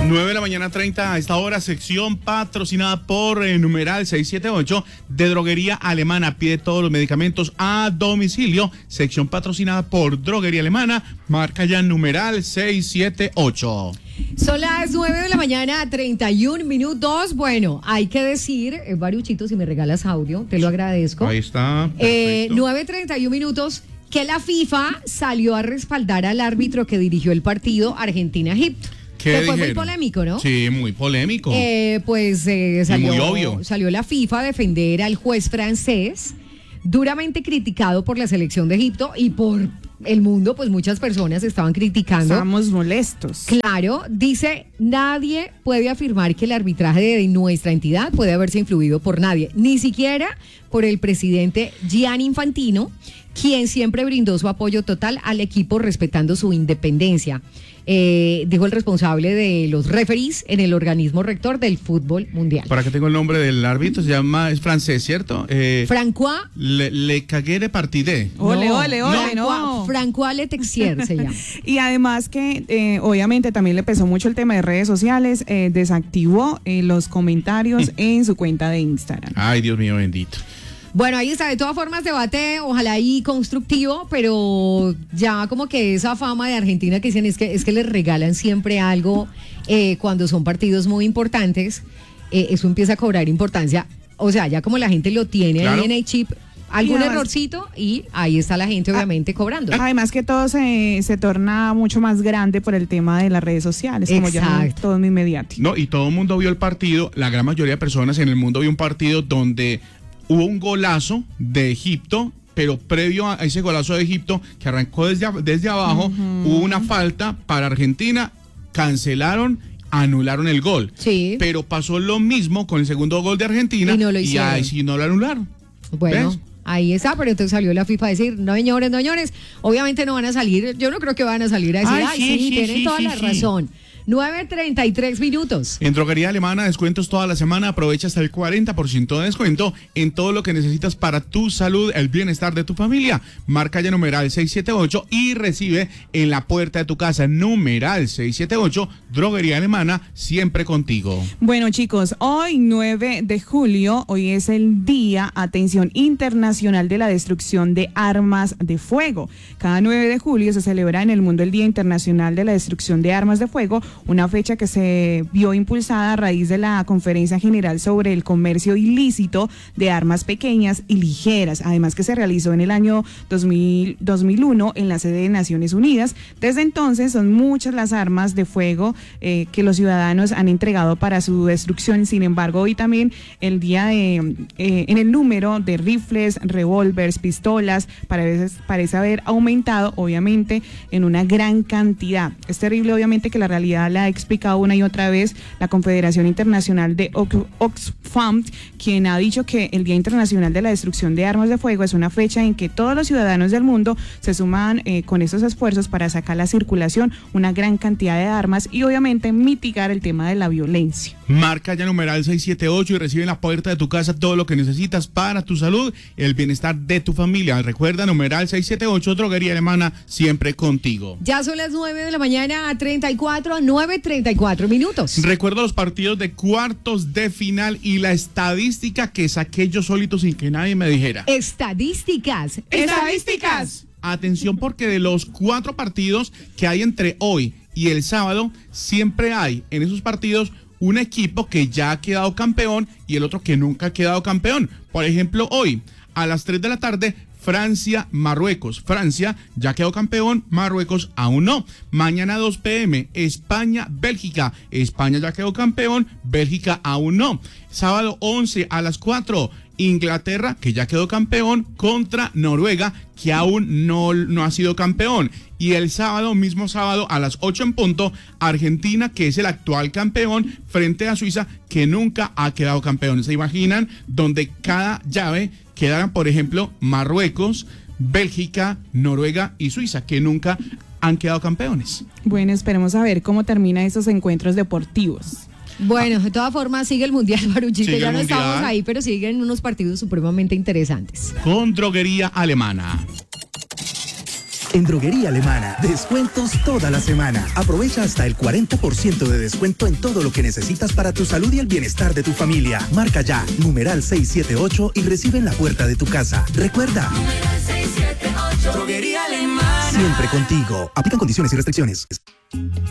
9 de la mañana 30 a esta hora, sección patrocinada por numeral 678 de Droguería Alemana. Pide todos los medicamentos a domicilio. Sección patrocinada por Droguería Alemana. Marca ya numeral 678. Son las 9 de la mañana, 31 minutos. Bueno, hay que decir, Baruchito, si me regalas audio, te lo agradezco. Ahí está. 9:31 minutos, que la FIFA salió a respaldar al árbitro que dirigió el partido Argentina-Egipto. Que fue muy polémico, ¿no? Sí, muy polémico. Salió, muy obvio. Salió la FIFA a defender al juez francés, duramente criticado por la selección de Egipto y por el mundo, pues muchas personas estaban criticando. Estábamos molestos. Claro, dice, nadie puede afirmar que el arbitraje de nuestra entidad puede haberse influido por nadie, ni siquiera por el presidente Gianni Infantino, quien siempre brindó su apoyo total al equipo respetando su independencia. Dijo el responsable de los referees en el organismo rector del fútbol mundial. Para que tengo el nombre del árbitro, es francés, ¿cierto? François Le Caguere Partidé. Ole, no. François Le Texier se llama. Y además que obviamente también le pesó mucho el tema de redes sociales, desactivó los comentarios en su cuenta de Instagram. Ay, Dios mío bendito. Bueno, ahí está, de todas formas, debate, ojalá y constructivo, pero ya como que esa fama de Argentina que dicen es que les regalan siempre algo cuando son partidos muy importantes, eso empieza a cobrar importancia. O sea, ya como la gente lo tiene, claro, ahí en el chip, algún errorcito y ahí está la gente obviamente cobrando. Además que todo se torna mucho más grande por el tema de las redes sociales, como ya todo muy mediático. No, y todo el mundo vio el partido, la gran mayoría de personas en el mundo vio un partido donde hubo un golazo de Egipto, pero previo a ese golazo de Egipto, que arrancó desde abajo, hubo una falta para Argentina, cancelaron, anularon el gol. Sí. Pero pasó lo mismo con el segundo gol de Argentina y ahí sí no lo anularon. Bueno. ¿Ves? Ahí está, pero entonces salió la FIFA a decir, no señores, obviamente no van a salir, yo no creo que van a salir a decir, sí, tienen toda la razón. 9:33 minutos. En Droguería Alemana, descuentos toda la semana. Aprovecha hasta el 40% de descuento en todo lo que necesitas para tu salud, el bienestar de tu familia. Marca ya numeral 678 y recibe en la puerta de tu casa numeral 678. Droguería Alemana, siempre contigo. Bueno, chicos, hoy 9 de julio, hoy es el Día, atención, internacional de la destrucción de armas de fuego. Cada 9 de julio se celebra en el mundo el Día Internacional de la Destrucción de Armas de Fuego, una fecha que se vio impulsada a raíz de la Conferencia General sobre el Comercio Ilícito de Armas Pequeñas y Ligeras, además que se realizó en el año 2001 en la sede de Naciones Unidas. Desde entonces son muchas las armas de fuego que los ciudadanos han entregado para su destrucción. Sin embargo, hoy también el día en el número de rifles, revólveres, pistolas, parece haber aumentado, obviamente, en una gran cantidad. Es terrible, obviamente, que la realidad la ha explicado una y otra vez la Confederación Internacional de Oxfam, quien ha dicho que el Día Internacional de la Destrucción de Armas de Fuego es una fecha en que todos los ciudadanos del mundo se suman con esos esfuerzos para sacar a la circulación una gran cantidad de armas y obviamente mitigar el tema de la violencia. Marca ya numeral 678 y recibe en la puerta de tu casa todo lo que necesitas para tu salud y el bienestar de tu familia. Recuerda, numeral 678, Droguería Alemana, siempre contigo. Ya son las 9 de la mañana, 9:34 minutos. Recuerdo los partidos de cuartos de final y la estadística que saqué yo solito sin que nadie me dijera. Estadísticas. Atención, porque de los 4 partidos que hay entre hoy y el sábado, siempre hay en esos partidos un equipo que ya ha quedado campeón y el otro que nunca ha quedado campeón. Por ejemplo, hoy a las 3 de la tarde, Francia-Marruecos. Francia ya quedó campeón, Marruecos aún no. Mañana 2 p.m, España-Bélgica. España ya quedó campeón, Bélgica aún no. Sábado 11 a las 4, Inglaterra, que ya quedó campeón, contra Noruega, que aún no ha sido campeón. Y el mismo sábado a las 8 en punto, Argentina, que es el actual campeón, frente a Suiza, que nunca ha quedado campeón. ¿Se imaginan? Donde cada llave quedaran, por ejemplo, Marruecos, Bélgica, Noruega y Suiza, que nunca han quedado campeones. Bueno, esperemos a ver cómo terminan esos encuentros deportivos. Bueno, de todas formas sigue el Mundial, Baruchito, ya no mundial. estamos ahí, pero siguen unos partidos supremamente interesantes. Con Droguería Alemana. En Droguería Alemana, descuentos toda la semana. Aprovecha hasta el 40% de descuento en todo lo que necesitas para tu salud y el bienestar de tu familia. Marca ya, numeral 678 y recibe en la puerta de tu casa. Recuerda, Numeral 678. Droguería Alemana. siempre contigo. Aplican condiciones y restricciones.